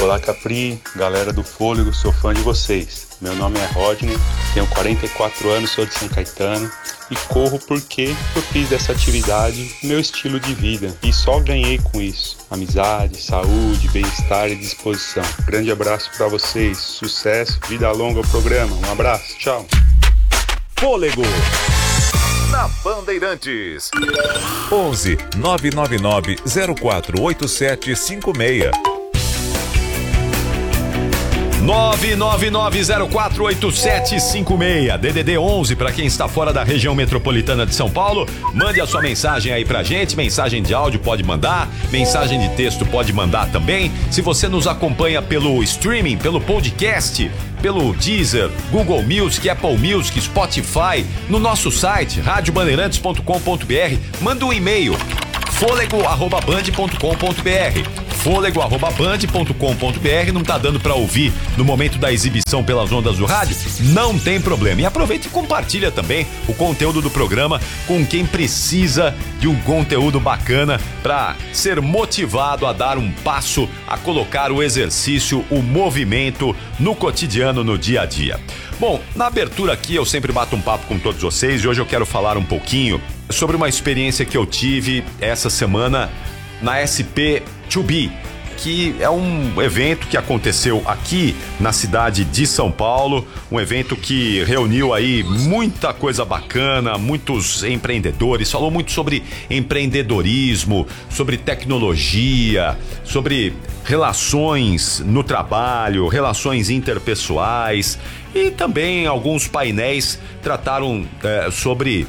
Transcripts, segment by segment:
Olá Capri, galera do Fôlego, sou fã de vocês. Meu nome é Rodney, tenho 44 anos, sou de São Caetano e corro porque eu fiz dessa atividade meu estilo de vida e só ganhei com isso. Amizade, saúde, bem-estar e disposição. Grande abraço para vocês, sucesso, vida longa ao programa. Um abraço, tchau. Fôlego na Bandeirantes. 11 999 048756. 999048756, DDD 11 para quem está fora da região metropolitana de São Paulo. Mande a sua mensagem aí pra gente, mensagem de áudio pode mandar, mensagem de texto pode mandar também. Se você nos acompanha pelo streaming, pelo podcast, pelo Deezer, Google Music, Apple Music, Spotify, no nosso site radiobandeirantes.com.br, manda um e-mail fôlego@band.com.br, fôlego@band.com.br. Não tá dando pra ouvir no momento da exibição pelas ondas do rádio? Não tem problema. E aproveita e compartilha também o conteúdo do programa com quem precisa de um conteúdo bacana pra ser motivado a dar um passo, a colocar o exercício, o movimento no cotidiano, no dia a dia. Bom, na abertura aqui eu sempre bato um papo com todos vocês e hoje eu quero falar um pouquinho sobre uma experiência que eu tive essa semana na SP2B, que é um evento que aconteceu aqui na cidade de São Paulo, um evento que reuniu aí muita coisa bacana, muitos empreendedores, falou muito sobre empreendedorismo, sobre tecnologia, sobre relações no trabalho, relações interpessoais e também alguns painéis trataram sobre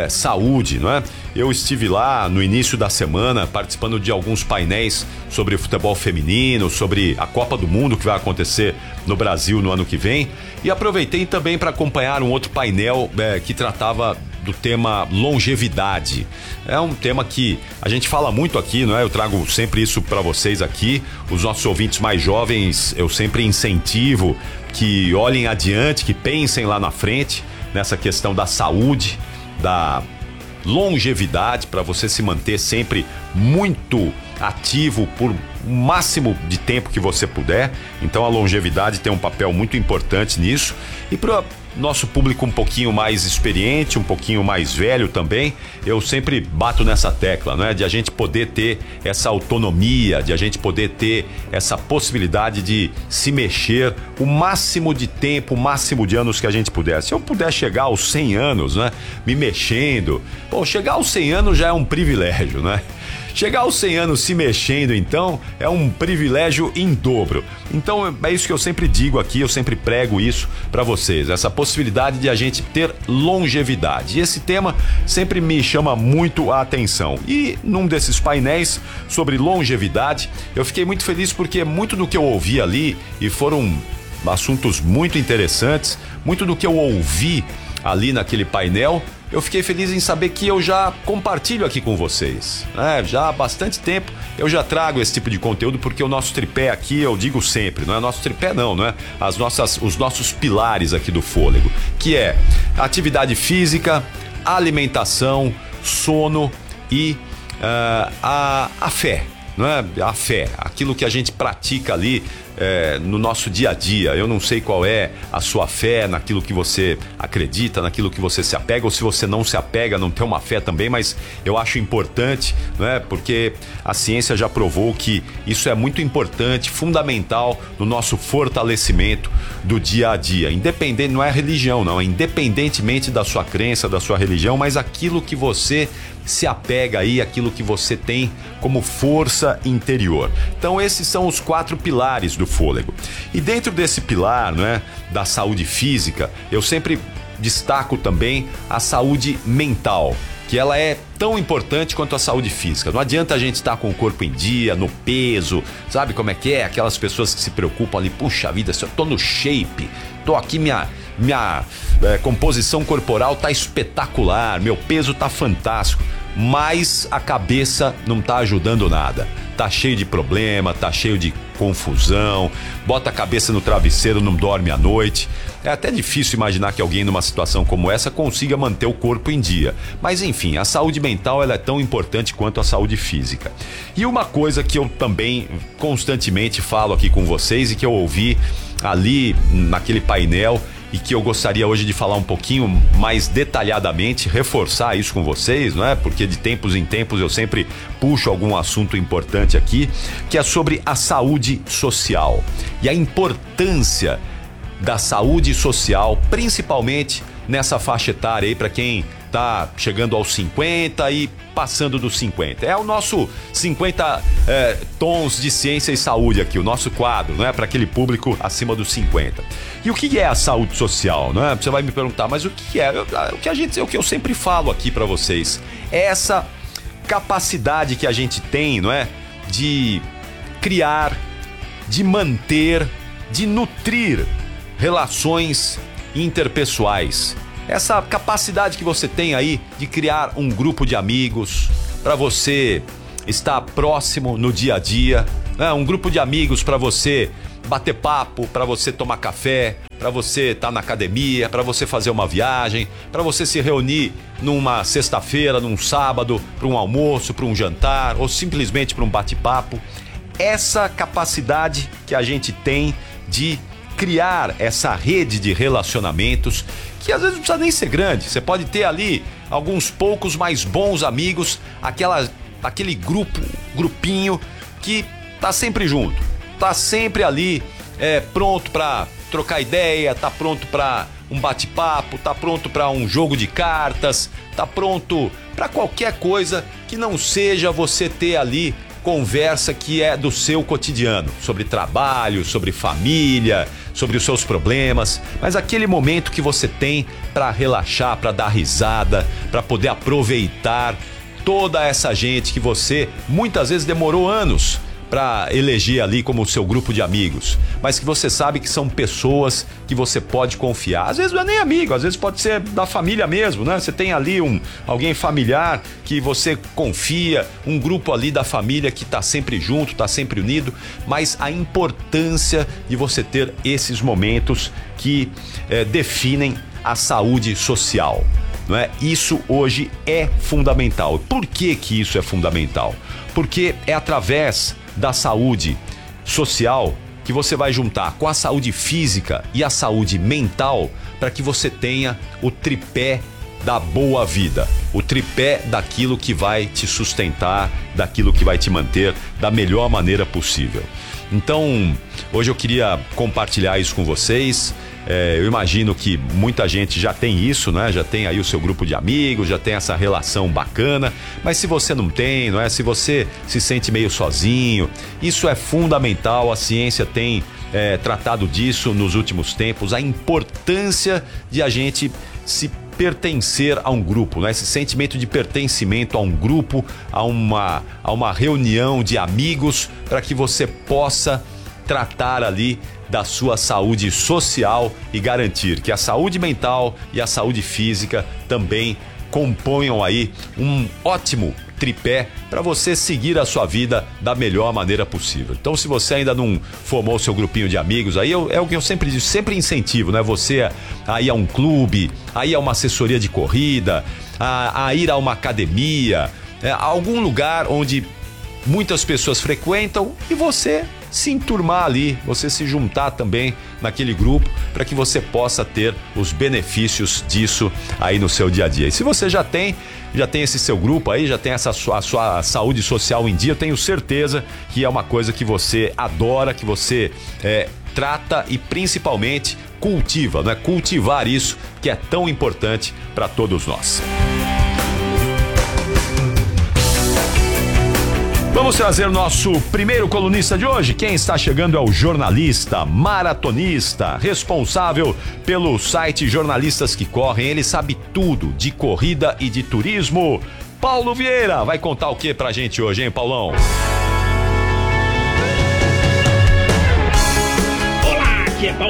saúde, não é? Eu estive lá no início da semana participando de alguns painéis sobre futebol feminino, sobre a Copa do Mundo que vai acontecer no Brasil no ano que vem e aproveitei também para acompanhar um outro painel que tratava do tema longevidade. É um tema que a gente fala muito aqui, não é? Eu trago sempre isso para vocês aqui. Os nossos ouvintes mais jovens, eu sempre incentivo que olhem adiante, que pensem lá na frente nessa questão da saúde, da longevidade, para você se manter sempre muito ativo por o máximo de tempo que você puder. Então a longevidade tem um papel muito importante nisso. E para nosso público um pouquinho mais experiente, um pouquinho mais velho também, eu sempre bato nessa tecla, né? De a gente poder ter essa autonomia, de a gente poder ter essa possibilidade de se mexer o máximo de tempo, o máximo de anos que a gente puder. Se eu puder chegar aos 100 anos, né? Me mexendo, pô, chegar aos 100 anos já é um privilégio, né? Chegar aos 100 anos se mexendo, então, é um privilégio em dobro. Então, é isso que eu sempre digo aqui, eu sempre prego isso para vocês, essa possibilidade de a gente ter longevidade. E esse tema sempre me chama muito a atenção. E num desses painéis sobre longevidade, eu fiquei muito feliz porque muito do que eu ouvi ali, e foram assuntos muito interessantes, muito do que eu ouvi ali naquele painel, eu fiquei feliz em saber que eu já compartilho aqui com vocês, né? Já há bastante tempo eu já trago esse tipo de conteúdo porque o nosso tripé aqui, eu digo sempre, não é nosso tripé não é? Os nossos pilares aqui do Fôlego, que é atividade física, alimentação, sono e a fé, não é? A fé, aquilo que a gente pratica ali no nosso dia a dia. Eu não sei qual é a sua fé naquilo que você acredita, naquilo que você se apega, ou se você não se apega, não tem uma fé também, mas eu acho importante, não é? Porque a ciência já provou que isso é muito importante, fundamental no nosso fortalecimento do dia a dia. Independente, não é religião, não, é independentemente da sua crença, da sua religião, mas aquilo que você se apega aí, aquilo que você tem como força interior. Então esses são os 4 pilares do Fôlego. E dentro desse pilar, não é, da saúde física, eu sempre destaco também a saúde mental, que ela é tão importante quanto a saúde física. Não adianta a gente estar com o corpo em dia, no peso, sabe como é que é? Aquelas pessoas que se preocupam ali, puxa vida, se eu tô no shape, tô aqui, minha composição corporal tá espetacular, meu peso tá fantástico, mas a cabeça não tá ajudando nada. Tá cheio de problema, tá cheio de confusão, bota a cabeça no travesseiro, não dorme à noite. É até difícil imaginar que alguém numa situação como essa consiga manter o corpo em dia. Mas enfim, a saúde mental ela é tão importante quanto a saúde física. E uma coisa que eu também constantemente falo aqui com vocês e que eu ouvi ali naquele painel e que eu gostaria hoje de falar um pouquinho mais detalhadamente, reforçar isso com vocês, não é? Porque de tempos em tempos eu sempre puxo algum assunto importante aqui, que é sobre a saúde social e a importância da saúde social, principalmente nessa faixa etária aí para quem tá chegando aos 50 e passando dos 50. É o nosso 50 tons de ciência e saúde aqui, o nosso quadro, não é? Para aquele público acima dos 50. E o que é a saúde social, não é? Você vai me perguntar, mas o que é? O que eu sempre falo aqui para vocês é essa capacidade que a gente tem, não é? De criar, de manter, de nutrir relações interpessoais. Essa capacidade que você tem aí de criar um grupo de amigos para você estar próximo no dia a dia, né? Um grupo de amigos para você bater papo, para você tomar café, para você estar na academia, para você fazer uma viagem, para você se reunir numa sexta-feira, num sábado, para um almoço, para um jantar ou simplesmente para um bate-papo. Essa capacidade que a gente tem de criar essa rede de relacionamentos, que às vezes não precisa nem ser grande, você pode ter ali alguns poucos mais bons amigos, aquele grupinho que tá sempre junto, tá sempre ali pronto para trocar ideia, tá pronto para um bate-papo, tá pronto para um jogo de cartas, tá pronto para qualquer coisa que não seja você ter ali conversa que é do seu cotidiano, sobre trabalho, sobre família, sobre os seus problemas, mas aquele momento que você tem para relaxar, para dar risada, para poder aproveitar toda essa gente que você muitas vezes demorou anos para eleger ali como seu grupo de amigos, mas que você sabe que são pessoas que você pode confiar. Às vezes não é nem amigo, às vezes pode ser da família mesmo, né? Você tem ali alguém familiar que você confia, um grupo ali da família que tá sempre junto, tá sempre unido, mas a importância de você ter esses momentos que definem a saúde social, não é? Isso hoje é fundamental. Por que que isso é fundamental? Porque é através da saúde social que você vai juntar com a saúde física e a saúde mental para que você tenha o tripé da boa vida, o tripé daquilo que vai te sustentar, daquilo que vai te manter da melhor maneira possível. Então, hoje eu queria compartilhar isso com vocês. Eu imagino que muita gente já tem isso, né? Já tem aí o seu grupo de amigos, já tem essa relação bacana, mas se você não tem, não é? Se você se sente meio sozinho, isso é fundamental. A ciência tem tratado disso nos últimos tempos, a importância de a gente se pertencer a um grupo, né? Esse sentimento de pertencimento a um grupo, a uma reunião de amigos, para que você possa tratar ali da sua saúde social e garantir que a saúde mental e a saúde física também componham aí um ótimo tripé para você seguir a sua vida da melhor maneira possível. Então, se você ainda não formou o seu grupinho de amigos, aí é o que eu sempre digo, sempre incentivo, né? Você a ir a um clube, a ir a uma assessoria de corrida, a ir a uma academia, a algum lugar onde muitas pessoas frequentam e você se enturmar ali, você se juntar também naquele grupo para que você possa ter os benefícios disso aí no seu dia a dia. E se você já tem esse seu grupo aí, já tem a sua saúde social em dia, eu tenho certeza que é uma coisa que você adora, que você trata e principalmente cultiva, né? Cultivar isso que é tão importante para todos nós. Vamos trazer o nosso primeiro colunista de hoje. Quem está chegando é o jornalista, maratonista, responsável pelo site Jornalistas que Correm. Ele sabe tudo de corrida e de turismo. Paulo Vieira vai contar o que pra gente hoje, hein, Paulão? Olá, aqui é Paulo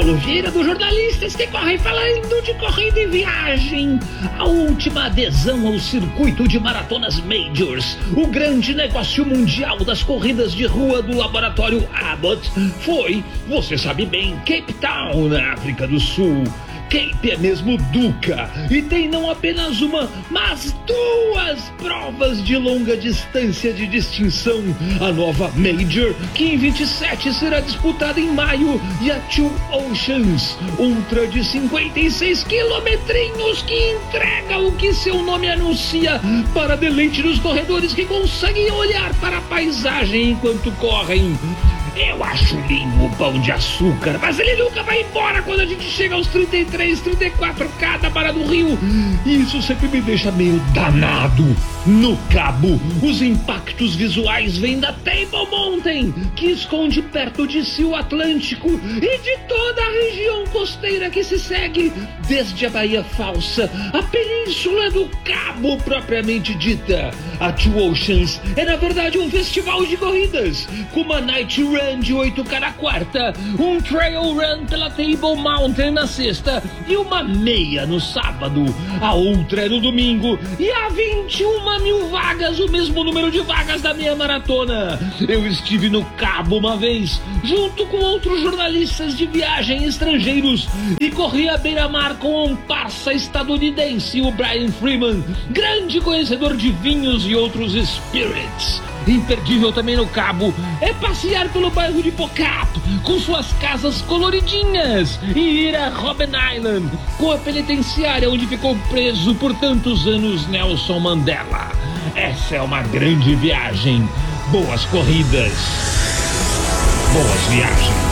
Paulo Vieira, dos jornalistas que correm falando de corrida e viagem. A última adesão ao circuito de maratonas Majors, o grande negócio mundial das corridas de rua do laboratório Abbott, foi, você sabe bem, Cape Town, na África do Sul. Cape é mesmo Duca e tem não apenas uma, mas duas provas de longa distância de distinção. A nova Major, que em 27 será disputada em maio, e a Two Oceans, ultra de 56 quilometrinhos que entrega o que seu nome anuncia para deleite dos corredores que conseguem olhar para a paisagem enquanto correm. Eu acho lindo o Pão de Açúcar, mas ele nunca vai embora quando a gente chega aos 33, 34 cada para do Rio. Isso sempre me deixa meio danado. No Cabo, os impactos visuais vêm da Table Mountain, que esconde perto de si o Atlântico, e de toda a região costeira que se segue, desde a Baía Falsa, a Península do Cabo propriamente dita. A Two Oceans é na verdade um festival de corridas, com uma Night Run de 8K na quarta, um Trail Run pela Table Mountain na sexta e uma meia no sábado. A outra é no domingo e há 21 mil vagas, o mesmo número de vagas da minha maratona. Eu estive no Cabo uma vez, junto com outros jornalistas de viagem estrangeiros, e corri à beira-mar com um parça estadunidense, o Brian Freeman, grande conhecedor de vinhos e outros spirits. Imperdível também no Cabo é passear pelo bairro de Pocap, com suas casas coloridinhas, e ir a Robben Island, com a penitenciária onde ficou preso por tantos anos Nelson Mandela. Essa é uma grande viagem. Boas corridas. Boas viagens.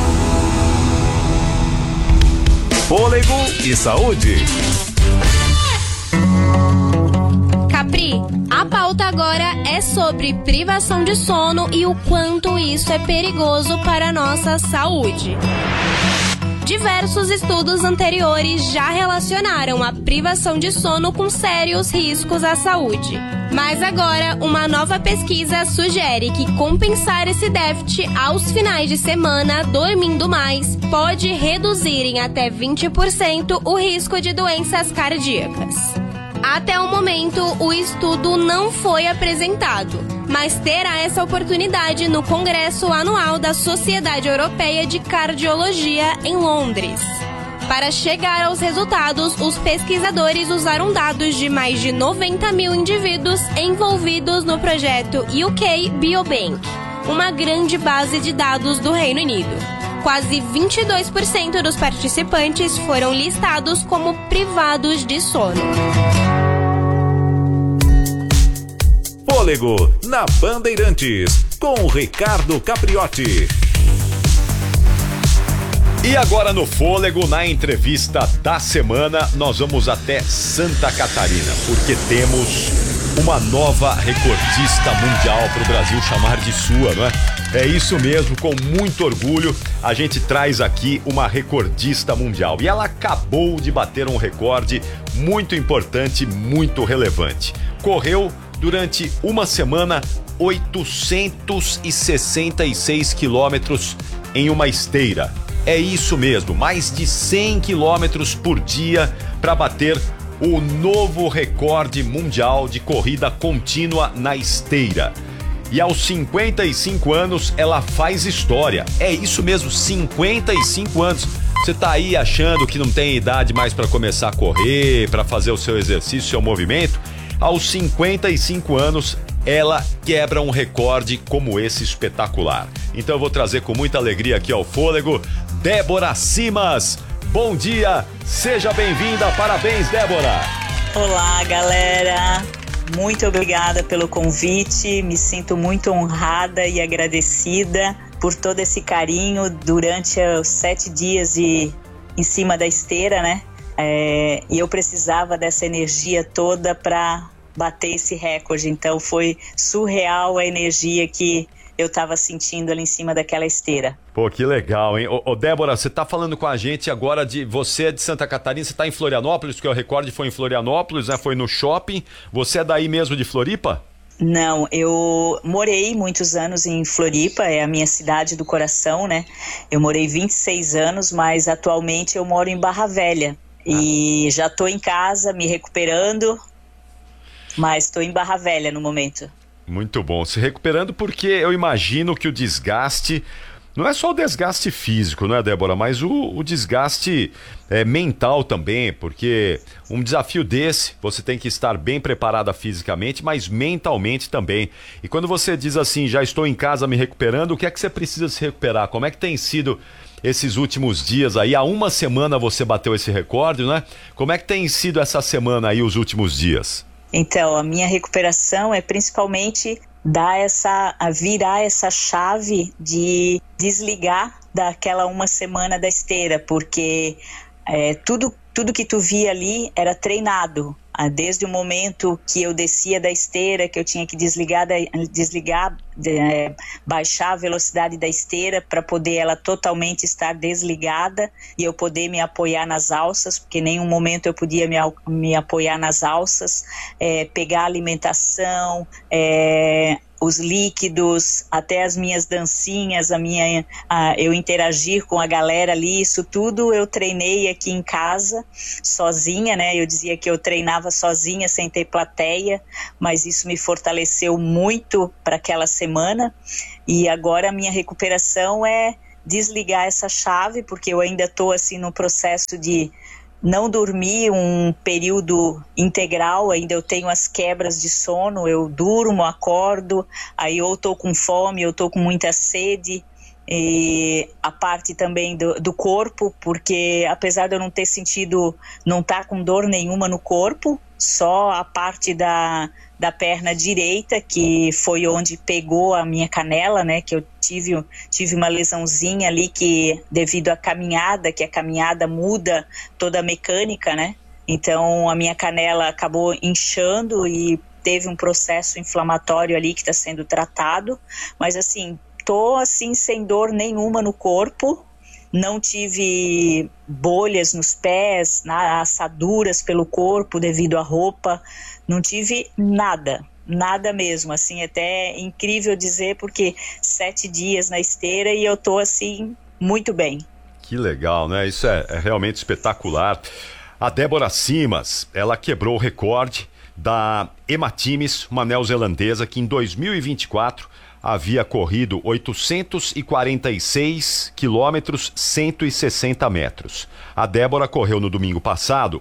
Fôlego e saúde. Capri, a pauta agora é sobre privação de sono e o quanto isso é perigoso para a nossa saúde. Diversos estudos anteriores já relacionaram a privação de sono com sérios riscos à saúde. Mas agora, uma nova pesquisa sugere que compensar esse déficit aos finais de semana, dormindo mais, pode reduzir em até 20% o risco de doenças cardíacas. Até o momento, o estudo não foi apresentado, mas terá essa oportunidade no Congresso Anual da Sociedade Europeia de Cardiologia, em Londres. Para chegar aos resultados, os pesquisadores usaram dados de mais de 90 mil indivíduos envolvidos no projeto UK Biobank, uma grande base de dados do Reino Unido. Quase 22% dos participantes foram listados como privados de sono. Fôlego na Bandeirantes, com Ricardo Capriotti. E agora no Fôlego, na entrevista da semana, nós vamos até Santa Catarina, porque temos uma nova recordista mundial para o Brasil chamar de sua, não é? É isso mesmo, com muito orgulho, a gente traz aqui uma recordista mundial. E ela acabou de bater um recorde muito importante, muito relevante. Correu durante uma semana 866 quilômetros em uma esteira. É isso mesmo, mais de 100 quilômetros por dia para bater o novo recorde mundial de corrida contínua na esteira. E aos 55 anos ela faz história. É isso mesmo, 55 anos. Você tá aí achando que não tem idade mais para começar a correr, para fazer o seu exercício, seu movimento? Aos 55 anos, ela quebra um recorde como esse espetacular. Então eu vou trazer com muita alegria aqui ao Fôlego, Débora Simas. Bom dia, seja bem-vinda, parabéns, Débora. Olá, galera. Muito obrigada pelo convite, me sinto muito honrada e agradecida por todo esse carinho durante os 7 dias em cima da esteira, né? E eu precisava dessa energia toda para bater esse recorde, então foi surreal a energia que eu estava sentindo ali em cima daquela esteira. Pô, que legal, hein? Ô, Débora, você tá falando com a gente agora você é de Santa Catarina, você tá em Florianópolis, porque o recorde foi em Florianópolis, né? Foi no shopping. Você é daí mesmo de Floripa? Não, eu morei muitos anos em Floripa, é a minha cidade do coração, né? Eu morei 26 anos, mas atualmente eu moro em Barra Velha. E já estou em casa, me recuperando, mas estou em Barra Velha no momento. Muito bom. Se recuperando porque eu imagino que o desgaste... Não é só o desgaste físico, não é, Débora? Mas o desgaste mental também, porque um desafio desse, você tem que estar bem preparada fisicamente, mas mentalmente também. E quando você diz assim, já estou em casa me recuperando, o que é que você precisa se recuperar? Como é que tem sido esses últimos dias aí? Há uma semana você bateu esse recorde, né? Como é que tem sido essa semana aí, os últimos dias? Então, a minha recuperação é principalmente virar essa chave de desligar daquela uma semana da esteira, porque tudo que tu via ali era treinado. Desde o momento que eu descia da esteira, que eu tinha que baixar a velocidade da esteira para poder ela totalmente estar desligada e eu poder me apoiar nas alças, porque em nenhum momento eu podia me apoiar nas alças, pegar a alimentação, os líquidos, até as minhas dancinhas, eu interagir com a galera ali, isso tudo eu treinei aqui em casa, sozinha, né? Eu dizia que eu treinava sozinha, sem ter plateia, mas isso me fortaleceu muito para aquela semana, e agora a minha recuperação é desligar essa chave, porque eu ainda estou assim no processo de não dormir um período integral, ainda eu tenho as quebras de sono, eu durmo, acordo, aí ou estou com fome, eu estou com muita sede, e a parte também do corpo, porque apesar de eu não ter sentido, não estar com dor nenhuma no corpo, só a parte da perna direita, que foi onde pegou a minha canela, né, que eu tive uma lesãozinha ali que devido à caminhada, que a caminhada muda toda a mecânica, né, então a minha canela acabou inchando e teve um processo inflamatório ali que está sendo tratado, mas assim, tô assim sem dor nenhuma no corpo, não tive bolhas nos pés, assaduras pelo corpo devido à roupa, não tive nada mesmo, assim, até incrível dizer, porque 7 dias na esteira e eu tô assim, muito bem. Que legal, né? Isso é realmente espetacular. A Débora Simas, ela quebrou o recorde da Emma Timmis, uma neozelandesa que em 2024 havia corrido 846 quilômetros, 160 metros. A Débora correu no domingo passado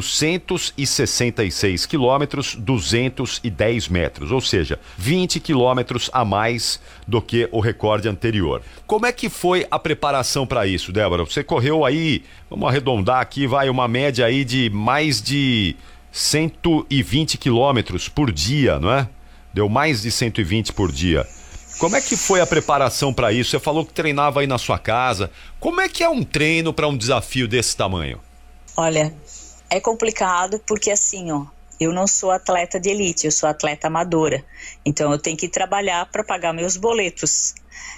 866 quilômetros, 210 metros, ou seja, 20 quilômetros a mais do que o recorde anterior. Como é que foi a preparação para isso, Débora? Você correu aí, vamos arredondar aqui, vai uma média aí de mais de 120 quilômetros por dia, não é? Deu mais de 120 por dia. Como é que foi a preparação para isso? Você falou que treinava aí na sua casa. Como é que é um treino para um desafio desse tamanho? Olha, é complicado porque assim, eu não sou atleta de elite, eu sou atleta amadora. Então eu tenho que trabalhar para pagar meus boletos.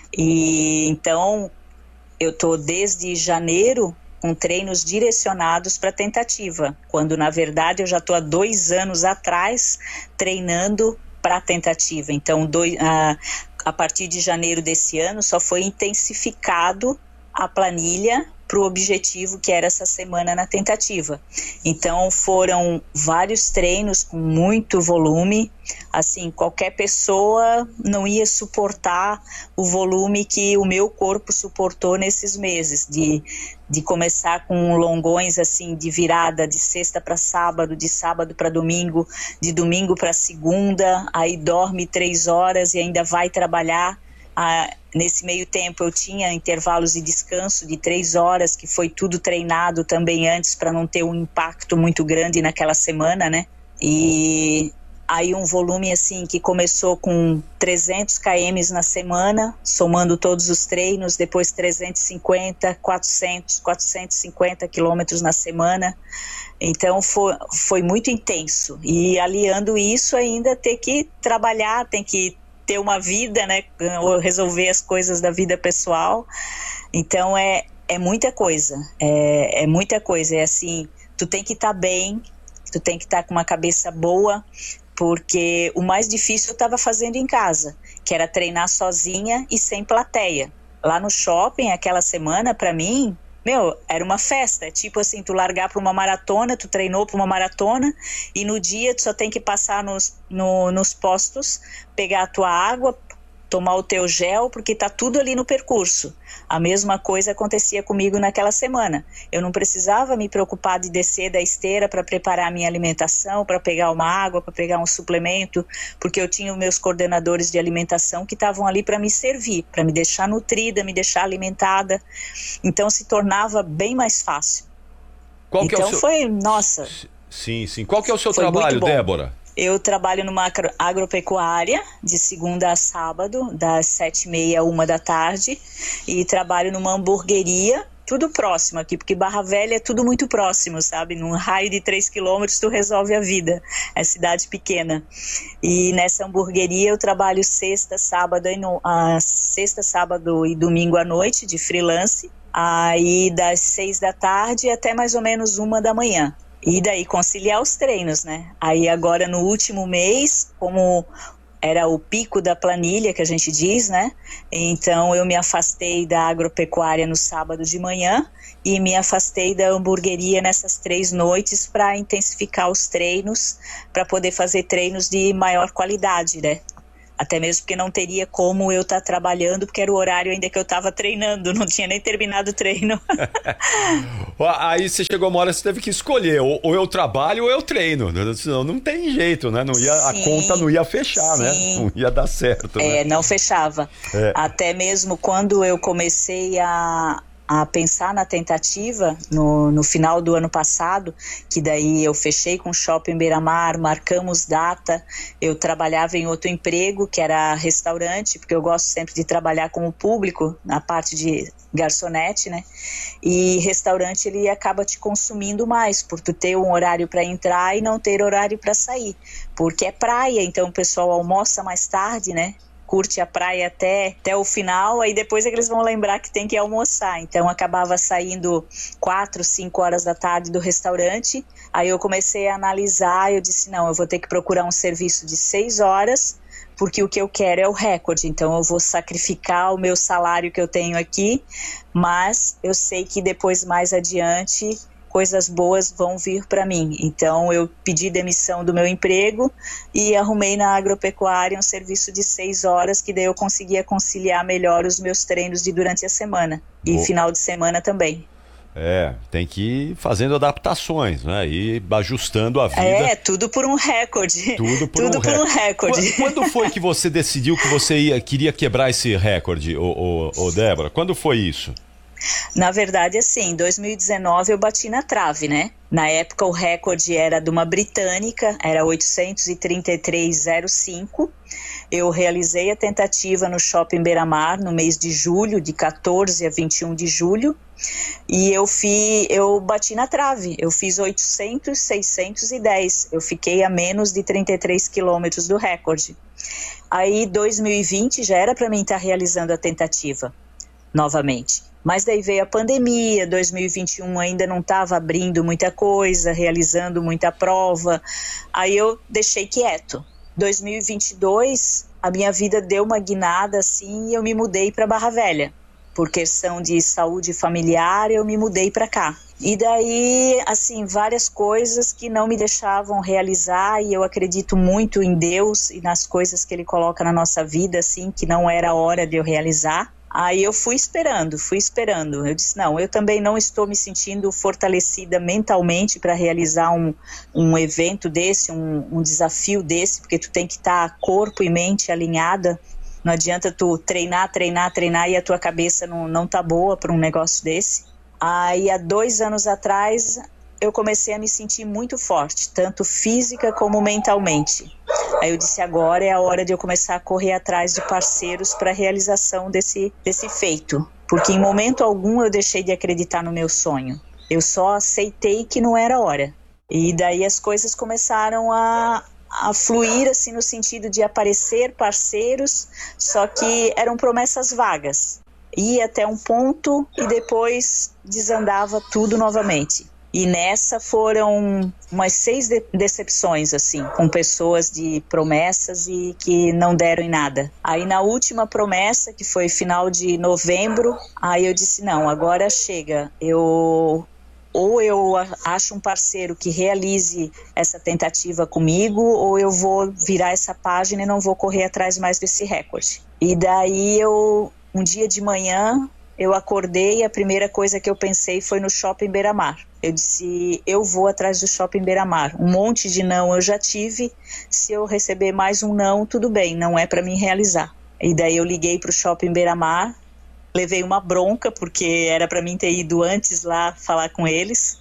E então eu tô desde janeiro com treinos direcionados para tentativa, quando na verdade eu já estou há 2 anos atrás treinando para tentativa. Então a partir de janeiro desse ano só foi intensificado a planilha para o objetivo que era essa semana na tentativa. Então foram vários treinos com muito volume, assim, qualquer pessoa não ia suportar o volume que o meu corpo suportou nesses meses, de começar com longões assim, de virada de sexta para sábado, de sábado para domingo, de domingo para segunda, aí dorme 3 horas e ainda vai trabalhar. Nesse meio tempo eu tinha intervalos de descanso de 3 horas, que foi tudo treinado também antes para não ter um impacto muito grande naquela semana, né? E aí um volume assim que começou com 300 km na semana, somando todos os treinos, depois 350, 400, 450 quilômetros na semana. Então foi muito intenso. E aliando isso ainda ter que trabalhar, tem que ter uma vida, né, resolver as coisas da vida pessoal. Então é muita coisa, é muita coisa, é assim, tu tem que estar bem, tu tem que estar com uma cabeça boa, porque o mais difícil eu estava fazendo em casa, que era treinar sozinha e sem plateia. Lá no shopping, aquela semana, para mim, era uma festa. Tipo assim, tu largar para uma maratona, tu treinou para uma maratona, e no dia tu só tem que passar nos postos, pegar a tua água, tomar o teu gel, porque tá tudo ali no percurso. A mesma coisa acontecia comigo naquela semana. Eu não precisava me preocupar de descer da esteira para preparar a minha alimentação, para pegar uma água, para pegar um suplemento, porque eu tinha os meus coordenadores de alimentação que estavam ali para me servir, para me deixar nutrida, me deixar alimentada. Então se tornava bem mais fácil. Nossa. Sim. Qual que é o seu trabalho, Débora? Eu trabalho numa agropecuária de segunda a sábado, das 7h30 à 13h, e trabalho numa hamburgueria, tudo próximo aqui, porque Barra Velha é tudo muito próximo, sabe? Num raio de 3 quilômetros tu resolve a vida, é cidade pequena. E nessa hamburgueria eu trabalho sexta, sábado e domingo à noite, de freelance, aí das 6h até mais ou menos 1h. E daí conciliar os treinos, né? Aí agora no último mês, como era o pico da planilha que a gente diz, né? Então eu me afastei da agropecuária no sábado de manhã e me afastei da hamburgueria nessas 3 noites para intensificar os treinos, para poder fazer treinos de maior qualidade, né? Até mesmo porque não teria como eu estar trabalhando, porque era o horário ainda que eu estava treinando, não tinha nem terminado o treino. Aí você chegou uma hora, você teve que escolher, ou eu trabalho ou eu treino, senão não tem jeito, né? A conta não ia fechar, né? Não ia dar certo, né? Não fechava. Até mesmo quando eu comecei a pensar na tentativa no final do ano passado, que daí eu fechei com o Shopping Beira-Mar, marcamos data, eu trabalhava em outro emprego, que era restaurante, porque eu gosto sempre de trabalhar com o público, na parte de garçonete, né? E restaurante ele acaba te consumindo mais, por tu ter um horário para entrar e não ter horário para sair, porque é praia, então o pessoal almoça mais tarde, né? Curte a praia até o final, aí depois é que eles vão lembrar que tem que almoçar. Então acabava saindo 4, 5 horas da tarde do restaurante, aí eu comecei a analisar, eu disse, não, eu vou ter que procurar um serviço de 6 horas, porque o que eu quero é o recorde, então eu vou sacrificar o meu salário que eu tenho aqui, mas eu sei que depois, mais adiante, coisas boas vão vir para mim. Então eu pedi demissão do meu emprego e arrumei na agropecuária um serviço de 6 horas, que daí eu conseguia conciliar melhor os meus treinos de durante a semana. E final de semana também. Tem que ir fazendo adaptações, né? E ajustando a vida. Tudo por um recorde. Tudo por um recorde. Quando foi que você decidiu que você queria quebrar esse recorde, Débora? Quando foi isso? Na verdade, assim, em 2019 eu bati na trave, né? Na época o recorde era de uma britânica, era 833,05. Eu realizei a tentativa no Shopping Beira-Mar no mês de julho, de 14 a 21 de julho. E eu bati na trave, eu fiz 800, 610. Eu fiquei a menos de 33 quilômetros do recorde. Aí 2020 já era para mim estar realizando a tentativa novamente. Mas daí veio a pandemia, 2021 ainda não estava abrindo muita coisa, realizando muita prova, aí eu deixei quieto. 2022, a minha vida deu uma guinada assim e eu me mudei para Barra Velha. Por questão de saúde familiar, eu me mudei para cá. E daí, assim, várias coisas que não me deixavam realizar, e eu acredito muito em Deus e nas coisas que Ele coloca na nossa vida, assim, que não era a hora de eu realizar. Aí eu fui esperando. Eu disse, não, eu também não estou me sentindo fortalecida mentalmente para realizar um evento desse, um desafio desse, porque tu tem que estar corpo e mente alinhada. Não adianta tu treinar e a tua cabeça não tá boa para um negócio desse. Aí há 2 anos atrás eu comecei a me sentir muito forte, tanto física como mentalmente. Aí eu disse, agora é a hora de eu começar a correr atrás de parceiros para a realização desse feito. Porque em momento algum eu deixei de acreditar no meu sonho. Eu só aceitei que não era hora. E daí as coisas começaram a fluir assim no sentido de aparecer parceiros, só que eram promessas vagas. Ia até um ponto e depois desandava tudo novamente. E nessa foram umas 6 decepções, assim, com pessoas de promessas e que não deram em nada. Aí na última promessa, que foi final de novembro, aí eu disse, não, agora chega. Ou eu acho um parceiro que realize essa tentativa comigo, ou eu vou virar essa página e não vou correr atrás mais desse recorde. E daí um dia de manhã, eu acordei e a primeira coisa que eu pensei foi no Shopping Beira-Mar. Eu disse, eu vou atrás do Shopping Beira-Mar. Um monte de não eu já tive, se eu receber mais um não, tudo bem, não é para mim realizar. E daí eu liguei para o Shopping Beira-Mar, levei uma bronca, porque era para mim ter ido antes lá falar com eles.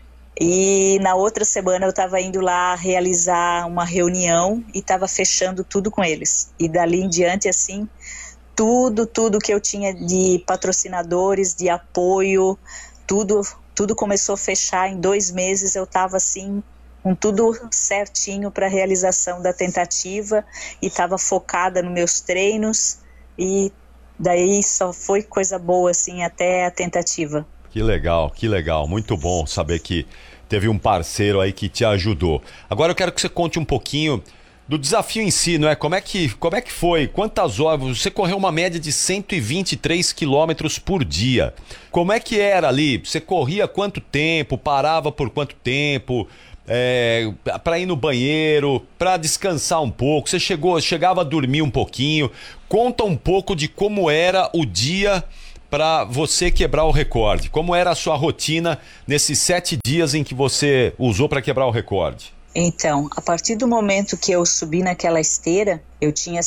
E na outra semana eu estava indo lá realizar uma reunião e estava fechando tudo com eles. E dali em diante, assim, tudo que eu tinha de patrocinadores, de apoio, tudo começou a fechar. Em 2 meses eu estava assim, com tudo certinho para a realização da tentativa e estava focada nos meus treinos e daí só foi coisa boa assim até a tentativa. Que legal, muito bom saber que teve um parceiro aí que te ajudou. Agora eu quero que você conte um pouquinho do desafio em si, não é? Como é que foi? Quantas horas? Você correu uma média de 123 quilômetros por dia. Como é que era ali? Você corria quanto tempo? Parava por quanto tempo? Para ir no banheiro, para descansar um pouco? Você chegava a dormir um pouquinho? Conta um pouco de como era o dia para você quebrar o recorde. Como era a sua rotina nesses 7 dias em que você usou para quebrar o recorde? Então, a partir do momento que eu subi naquela esteira, eu tinha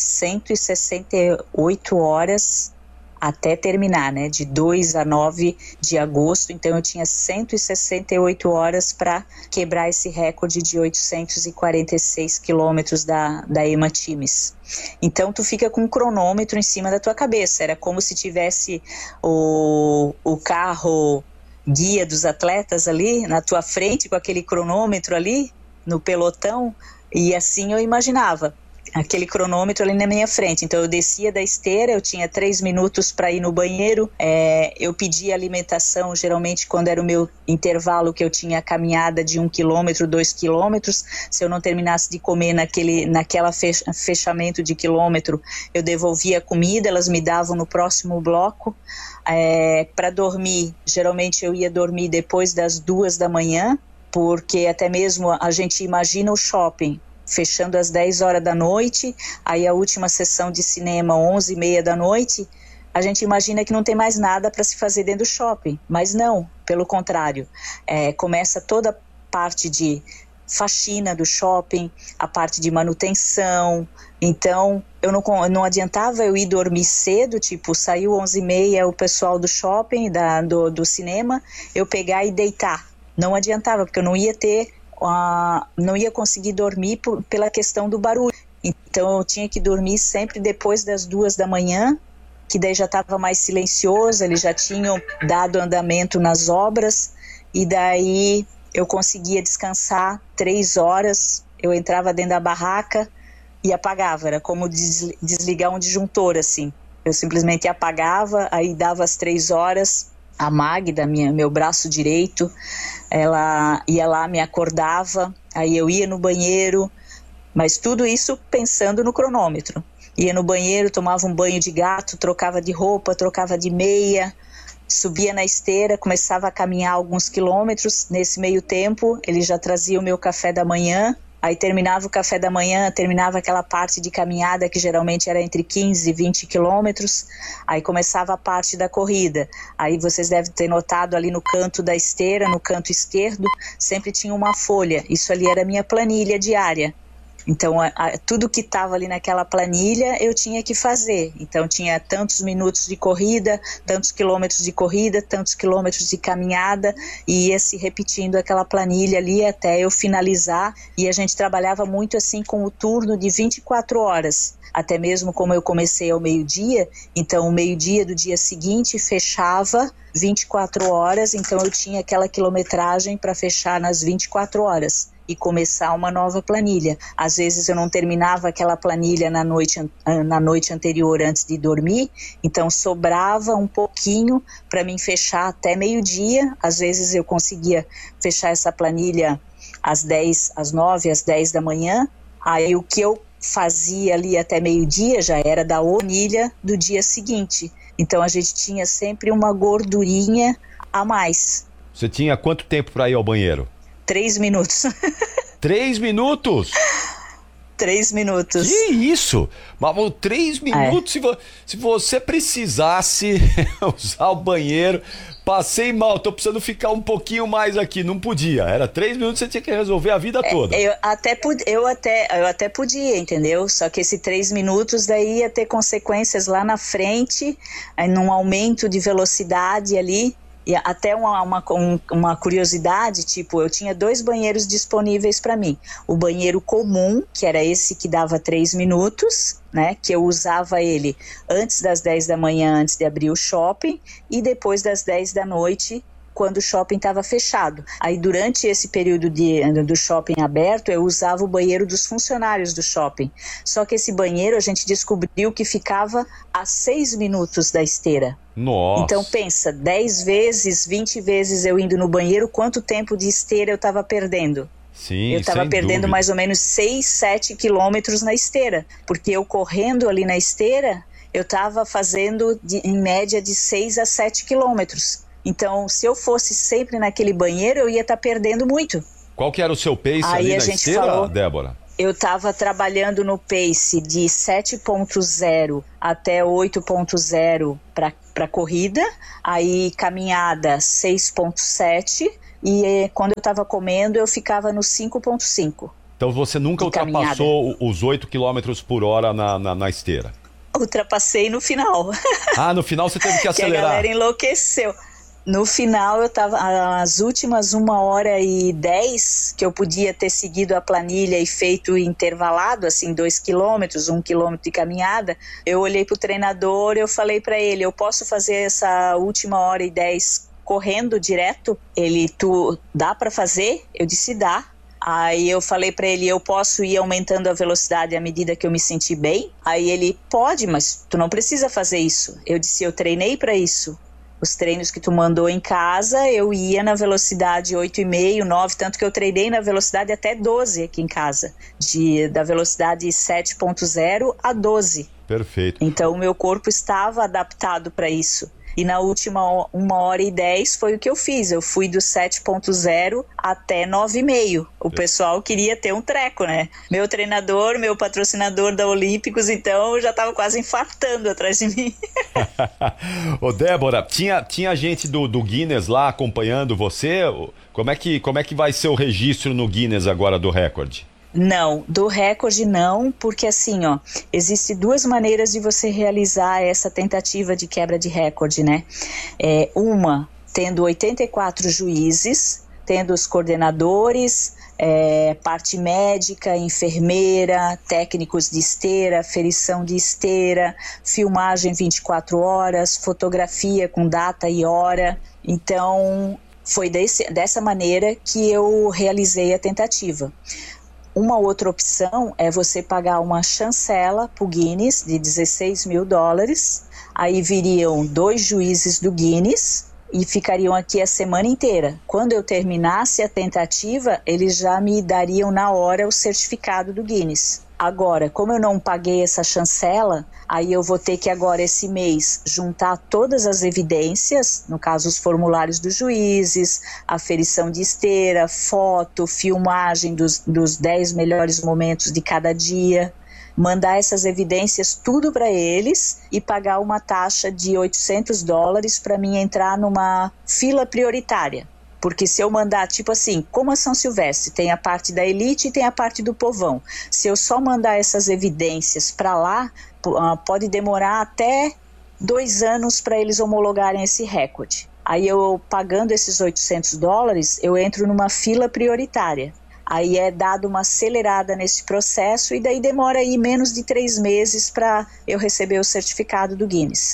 168 horas até terminar, né? De 2 a 9 de agosto, então eu tinha 168 horas para quebrar esse recorde de 846 quilômetros da EMA Times. Então tu fica com um cronômetro em cima da tua cabeça, era como se tivesse o carro guia dos atletas ali na tua frente, com aquele cronômetro ali no pelotão, e assim eu imaginava aquele cronômetro ali na minha frente. Então eu descia da esteira, eu tinha 3 minutos para ir no banheiro, eu pedia alimentação, geralmente quando era o meu intervalo que eu tinha caminhada de 1 quilômetro, 2 quilômetros, se eu não terminasse de comer naquela fechamento de quilômetro, eu devolvia a comida, elas me davam no próximo bloco. Para dormir, geralmente eu ia dormir depois das 2 da manhã, porque até mesmo a gente imagina o shopping fechando às 10 horas da noite, aí a última sessão de cinema 11h30 da noite, a gente imagina que não tem mais nada para se fazer dentro do shopping, mas não, pelo contrário, começa toda a parte de faxina do shopping, a parte de manutenção. Então não adiantava eu ir dormir cedo, tipo, saiu 11h30 o pessoal do shopping, do cinema, eu pegar e deitar. Não adiantava, porque eu não ia conseguir dormir pela questão do barulho. Então eu tinha que dormir sempre depois das 2 da manhã, que daí já estava mais silencioso, eles já tinham dado andamento nas obras, e daí eu conseguia descansar 3 horas, eu entrava dentro da barraca e apagava, era como desligar um disjuntor, assim. Eu simplesmente apagava, aí dava as 3 horas, a Magda, meu braço direito, ela ia lá, me acordava, aí eu ia no banheiro, mas tudo isso pensando no cronômetro. Ia no banheiro, tomava um banho de gato, trocava de roupa, trocava de meia, subia na esteira, começava a caminhar alguns quilômetros. Nesse meio tempo, ele já trazia o meu café da manhã. Aí terminava o café da manhã, terminava aquela parte de caminhada que geralmente era entre 15 e 20 quilômetros, aí começava a parte da corrida. Aí vocês devem ter notado ali no canto da esteira, no canto esquerdo, sempre tinha uma folha, isso ali era a minha planilha diária. Então tudo que estava ali naquela planilha eu tinha que fazer. Então tinha tantos minutos de corrida, tantos quilômetros de corrida, tantos quilômetros de caminhada, e ia se repetindo aquela planilha ali até eu finalizar. E a gente trabalhava muito assim com o turno de 24 horas. Até mesmo como eu comecei ao meio-dia, então o meio-dia do dia seguinte fechava 24 horas, então eu tinha aquela quilometragem para fechar nas 24 horas. e começar uma nova planilha. Às vezes eu não terminava aquela planilha na noite anterior antes de dormir, então sobrava um pouquinho para mim fechar até meio-dia. Às vezes eu conseguia fechar essa planilha às 9, às 10 da manhã. Aí o que eu fazia ali até meio-dia já era da planilha do dia seguinte. Então a gente tinha sempre uma gordurinha a mais. Você tinha quanto tempo para ir ao banheiro? 3 minutos. 3 minutos? 3 minutos. Que isso? Mas 3 minutos, se você precisasse usar o banheiro, passei mal, tô precisando ficar um pouquinho mais aqui, não podia. Era 3 minutos, você tinha que resolver a vida toda. Eu até podia, entendeu? Só que esse 3 minutos daí ia ter consequências lá na frente, num aumento de velocidade ali. E até uma curiosidade, tipo, eu tinha 2 banheiros disponíveis para mim. O banheiro comum, que era esse que dava 3 minutos, né? Que eu usava ele antes das 10 da manhã, antes de abrir o shopping, e depois das 10 da noite, quando o shopping estava fechado. Aí durante esse período do shopping aberto, eu usava o banheiro dos funcionários do shopping. Só que esse banheiro a gente descobriu que ficava a 6 minutos da esteira. Nossa. Então pensa, 10 vezes, 20 vezes eu indo no banheiro, quanto tempo de esteira eu estava perdendo? Sim, eu estava perdendo dúvida. mais ou menos 6, 7 quilômetros na esteira, porque eu correndo ali na esteira, eu estava fazendo em média de 6 a 7 quilômetros. Então, se eu fosse sempre naquele banheiro, eu ia estar perdendo muito. Qual que era o seu pace Aí ali a na gente esteira, falou, Débora? Eu estava trabalhando no pace de 7.0 até 8.0 para corrida, aí caminhada 6.7 e quando eu estava comendo eu ficava no 5.5. Então você nunca ultrapassou os 8 km por hora na esteira? Ultrapassei no final. Ah, no final você teve que acelerar. Que a galera enlouqueceu. No final, eu tava, as últimas 1h10, que eu podia ter seguido a planilha e feito intervalado, assim, 2 quilômetros, 1 quilômetro de caminhada, eu olhei pro treinador, eu falei para ele, eu posso fazer essa última 1h10 correndo direto? Ele, dá para fazer? Eu disse, dá. Aí eu falei para ele, eu posso ir aumentando a velocidade à medida que eu me sentir bem? Aí ele, pode, mas tu não precisa fazer isso. Eu disse, eu treinei para isso. Os treinos que tu mandou em casa, eu ia na velocidade 8,5, 9, tanto que eu treinei na velocidade até 12 aqui em casa, da velocidade 7.0 a 12. Perfeito. Então o meu corpo estava adaptado para isso. E na última 1h10 foi o que eu fiz. Eu fui do 7.0 até 9,5. O pessoal queria ter um treco, né? Meu treinador, meu patrocinador da Olímpicos, então já estava quase infartando atrás de mim. Ô Débora, tinha gente do Guinness lá acompanhando você? Como é que vai ser o registro no Guinness agora do recorde? Não, do recorde não, porque assim, ó, existem 2 maneiras de você realizar essa tentativa de quebra de recorde, né? Uma, tendo 84 juízes, tendo os coordenadores, parte médica, enfermeira, técnicos de esteira, aferição de esteira, filmagem 24 horas, fotografia com data e hora. Então, foi dessa maneira que eu realizei a tentativa. Uma outra opção é você pagar uma chancela para o Guinness de $16 mil. Aí viriam 2 juízes do Guinness e ficariam aqui a semana inteira. Quando eu terminasse a tentativa, eles já me dariam na hora o certificado do Guinness. Agora, como eu não paguei essa chancela, aí eu vou ter que agora esse mês juntar todas as evidências, no caso os formulários dos juízes, aferição de esteira, foto, filmagem dos 10 melhores momentos de cada dia, mandar essas evidências tudo para eles e pagar uma taxa de $800 para mim entrar numa fila prioritária. Porque se eu mandar, tipo assim, como a São Silvestre, tem a parte da elite e tem a parte do povão. Se eu só mandar essas evidências para lá, pode demorar até 2 anos para eles homologarem esse recorde. Aí eu, pagando esses $800, eu entro numa fila prioritária. Aí é dado uma acelerada nesse processo e daí demora aí menos de 3 meses para eu receber o certificado do Guinness.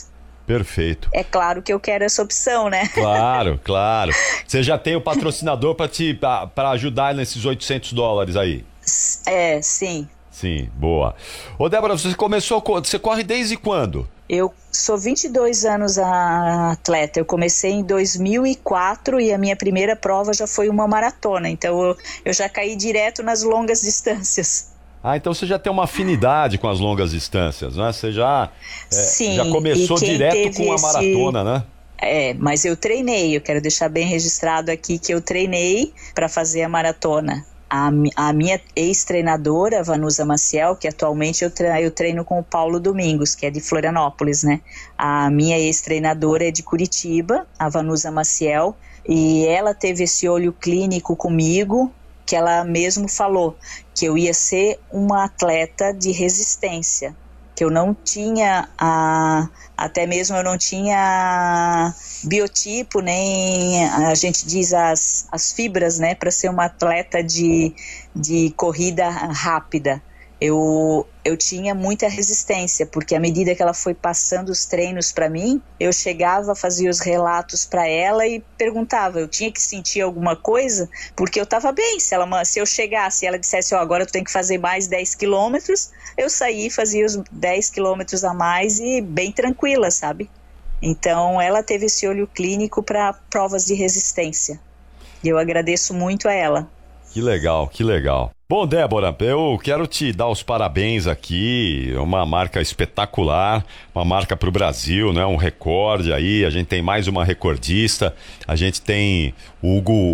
Perfeito. É claro que eu quero essa opção, né? Claro, claro. Você já tem o patrocinador para ajudar nesses $800 aí? Sim. Sim, boa. Ô, Débora, você corre desde quando? Eu sou 22 anos atleta. Eu comecei em 2004 e a minha primeira prova já foi uma maratona. Então eu já caí direto nas longas distâncias. Ah, então você já tem uma afinidade com as longas distâncias, né? Você já começou direto com a maratona, né? Mas eu treinei. Eu quero deixar bem registrado aqui que eu treinei para fazer a maratona. A minha ex-treinadora, Vanusa Maciel, que atualmente eu treino com o Paulo Domingos, que é de Florianópolis, né? A minha ex-treinadora é de Curitiba, a Vanusa Maciel, e ela teve esse olho clínico comigo, que ela mesmo falou que eu ia ser uma atleta de resistência, que eu não tinha, até mesmo eu não tinha biotipo, nem a gente diz as fibras, né, para ser uma atleta de corrida rápida. Eu tinha muita resistência, porque à medida que ela foi passando os treinos para mim, eu chegava, fazia os relatos para ela e perguntava, eu tinha que sentir alguma coisa, porque eu estava bem, se eu chegasse e ela dissesse, agora tu tem que fazer mais 10 quilômetros, eu saía e fazia os 10 quilômetros a mais e bem tranquila, sabe? Então ela teve esse olho clínico para provas de resistência, e eu agradeço muito a ela. Que legal, que legal. Bom, Débora, eu quero te dar os parabéns aqui, uma marca espetacular, uma marca para o Brasil, né? Um recorde aí, a gente tem mais uma recordista, a gente tem o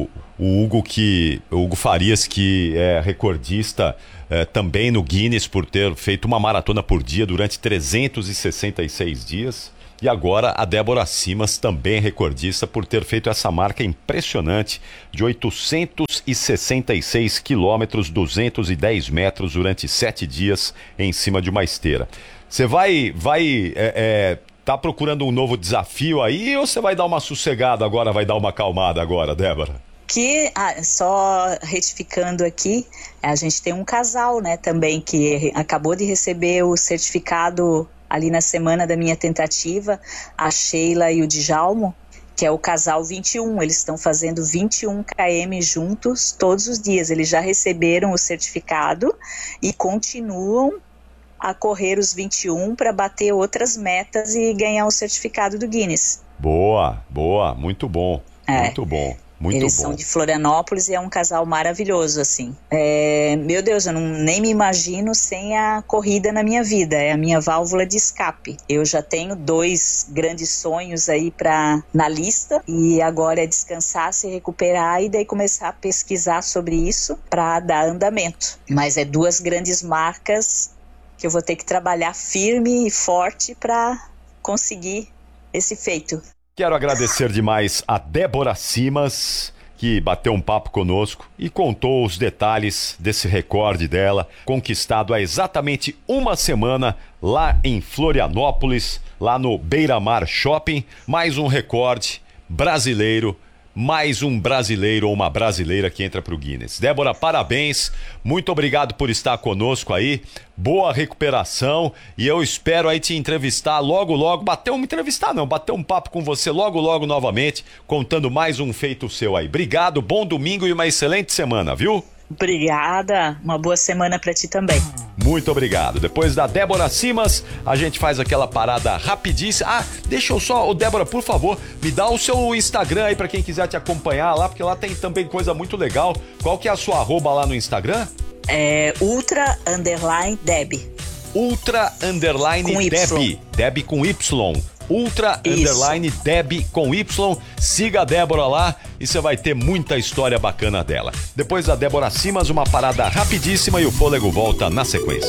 Hugo Farias, que é recordista também no Guinness por ter feito uma maratona por dia durante 366 dias. E agora a Débora Simas, também recordista, por ter feito essa marca impressionante de 866 quilômetros, 210 metros durante 7 dias em cima de uma esteira. Você tá procurando um novo desafio aí ou você vai dar uma sossegada agora, vai dar uma acalmada agora, Débora? Só retificando aqui, a gente tem um casal, né, também, que acabou de receber o certificado ali na semana da minha tentativa, a Sheila e o Djalmo, que é o casal 21, eles estão fazendo 21 km juntos todos os dias, eles já receberam o certificado e continuam a correr os 21 para bater outras metas e ganhar o certificado do Guinness. Boa, muito bom, muito bom. Eles são de Florianópolis e é um casal maravilhoso, assim. Meu Deus, eu nem me imagino sem a corrida na minha vida, é a minha válvula de escape. Eu já tenho 2 grandes sonhos aí na lista e agora é descansar, se recuperar e daí começar a pesquisar sobre isso para dar andamento. Mas é 2 grandes marcas que eu vou ter que trabalhar firme e forte para conseguir esse feito. Quero agradecer demais a Débora Simas, que bateu um papo conosco e contou os detalhes desse recorde dela, conquistado há exatamente uma semana lá em Florianópolis, lá no Beira Mar Shopping. Mais um recorde brasileiro, mais um brasileiro ou uma brasileira que entra para o Guinness. Débora, parabéns, muito obrigado por estar conosco aí, boa recuperação e eu espero aí te entrevistar logo, bater um papo com você logo novamente, contando mais um feito seu aí. Obrigado, bom domingo e uma excelente semana, viu? Obrigada, uma boa semana para ti também. Muito obrigado. Depois da Débora Simas, a gente faz aquela parada rapidíssima. Deixa eu só, Débora, por favor, me dá o seu Instagram aí pra quem quiser te acompanhar lá, porque lá tem também coisa muito legal. Qual que é a sua arroba lá no Instagram? Ultra_Deb. Ultra_Deb. Deb com Y. Ultra_Deb com Y. Siga a Débora lá e você vai ter muita história bacana dela. Depois da Débora Simas, uma parada rapidíssima e o fôlego volta na sequência.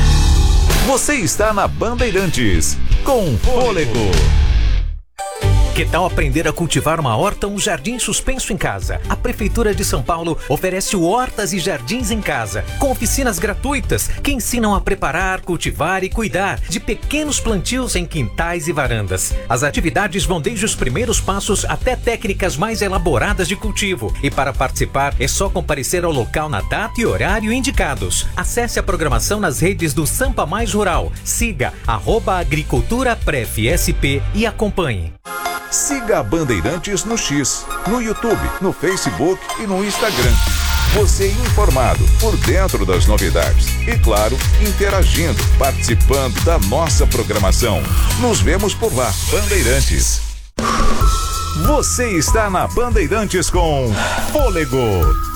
Você está na Bandeirantes com Fôlego. Que tal aprender a cultivar uma horta ou um jardim suspenso em casa? A Prefeitura de São Paulo oferece hortas e jardins em casa, com oficinas gratuitas que ensinam a preparar, cultivar e cuidar de pequenos plantios em quintais e varandas. As atividades vão desde os primeiros passos até técnicas mais elaboradas de cultivo. E para participar é só comparecer ao local na data e horário indicados. Acesse a programação nas redes do Sampa Mais Rural. Siga @agriculturaprefsp e acompanhe. Siga a Bandeirantes no X, no YouTube, no Facebook e no Instagram. Você informado, por dentro das novidades. E claro, interagindo, participando da nossa programação. Nos vemos por lá. Bandeirantes. Você está na Bandeirantes com Fôlego.